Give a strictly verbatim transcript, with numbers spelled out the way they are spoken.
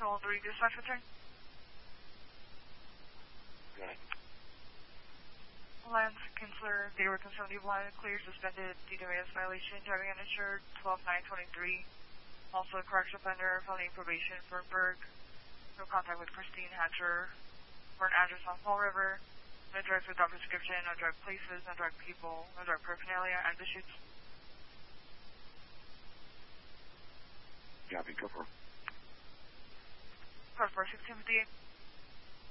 Toll three, dispatch return. Okay. Lance Kinsler, Dayward seventy-one, clear suspended D W S violation, driving uninsured, twelve nine twenty-three. Also a correction offender, felony probation for Berg. No contact with Christine Hatcher. For an address on Fall River. No drugs without prescription, no drug places, no drug people, no drug paraphernalia, and issues. Copy, go for it. Car four sixteen fifty-eight.